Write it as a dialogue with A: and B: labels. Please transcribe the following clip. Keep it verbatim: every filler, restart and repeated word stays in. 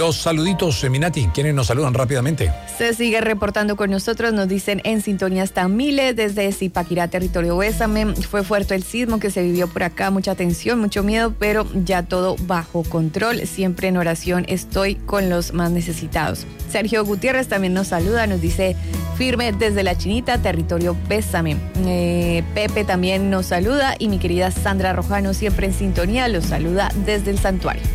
A: Los saluditos, Eminati, ¿quiénes nos saludan rápidamente?
B: Se sigue reportando con nosotros, nos dicen en sintonía hasta Miles, desde Zipaquirá, territorio Bésame. Fue fuerte el sismo que se vivió por acá, mucha tensión, mucho miedo, pero ya todo bajo control. Siempre en oración estoy con los más necesitados. Sergio Gutiérrez también nos saluda, nos dice firme desde La Chinita, territorio Bésame. Eh, Pepe también nos saluda y mi querida Sandra Rojano, siempre en sintonía, los saluda desde el santuario.